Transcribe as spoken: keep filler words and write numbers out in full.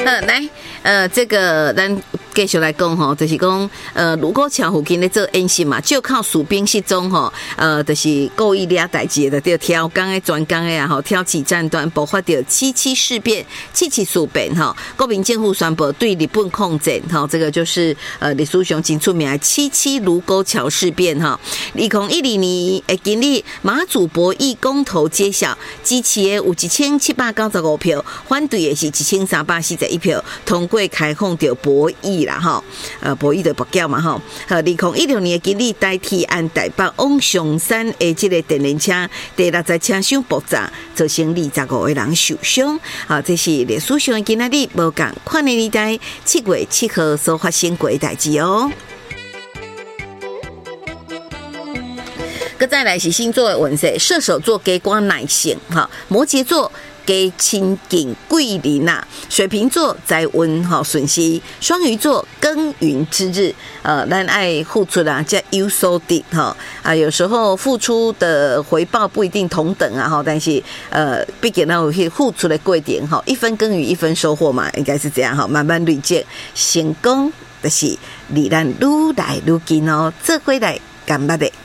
呃，来，呃，这个咱继续来讲吼，就是讲，呃，卢沟桥附近咧做演习嘛，就靠属兵失踪吼，呃，就是故意俩代志的，就挑工的、专工的啊，吼，挑起战端，爆发着七七事变、七七事变哈。国民政府宣布对日本抗战，哈，这个就是呃历史上真出名的七七卢沟桥事变哈。二零一二年诶，今日马祖博弈公投揭晓，支持的有一千七百九十五票，反对的是一千三百四十一票，通过开放着博弈啦哈，呃，博弈的博缴嘛哈。呃，二零一六年的今日代替按台北往上山的这个电联车第六十车厢爆炸，造成二十五个人受伤。啊，这是历史上的今仔日无共款的年代七月七号所发生过的代志哦。个再来是星座的运势，射手座给光耐性哈，摩羯座给亲近贵人呐，水瓶座在温哈顺息，双鱼座耕耘之日，呃，咱爱付出啦，叫有所得哈啊，有时候付出的回报不一定同等啊哈，但是呃，毕竟呢，有付出的过程哈，一分耕耘一分收获嘛，应该是这样哈，慢慢累积成功，就是离咱愈来愈近哦，这回来干巴的。